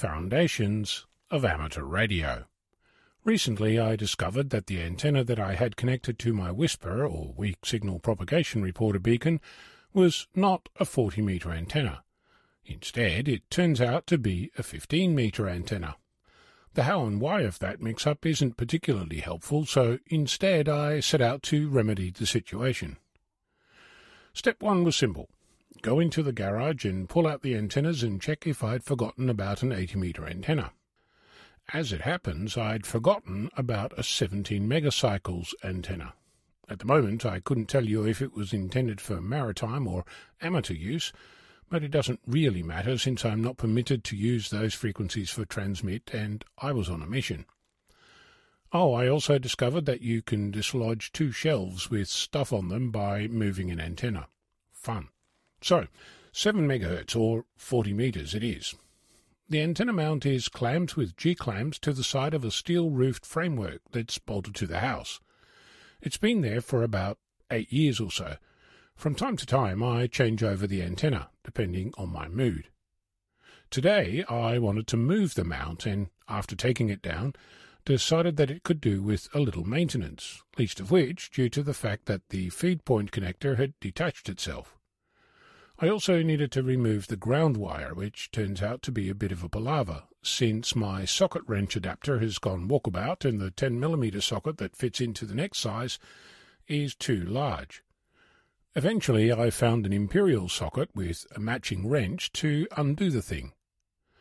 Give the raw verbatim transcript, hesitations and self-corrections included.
Foundations of Amateur Radio. Recently I discovered that the antenna that I had connected to my Whisper, or Weak Signal Propagation Reporter beacon, was not a forty metre antenna. Instead, it turns out to be a fifteen metre antenna. The how and why of that mix-up isn't particularly helpful, so instead I set out to remedy the situation. Step one was simple. Go into the garage and pull out the antennas and check if I'd forgotten about an eighty metre antenna. As it happens, I'd forgotten about a seventeen megacycles antenna. At the moment, I couldn't tell you if it was intended for maritime or amateur use, but it doesn't really matter since I'm not permitted to use those frequencies for transmit, and I was on a mission. Oh, I also discovered that you can dislodge two shelves with stuff on them by moving an antenna. Fun. So, seven megahertz, or forty metres it is. The antenna mount is clamped with G-clamps to the side of a steel-roofed framework that's bolted to the house. It's been there for about eight years or so. From time to time I change over the antenna, depending on my mood. Today I wanted to move the mount and, after taking it down, decided that it could do with a little maintenance, least of which due to the fact that the feed point connector had detached itself. I also needed to remove the ground wire, which turns out to be a bit of a palaver, since my socket wrench adapter has gone walkabout and the ten millimetre socket that fits into the next size is too large. Eventually I found an imperial socket with a matching wrench to undo the thing.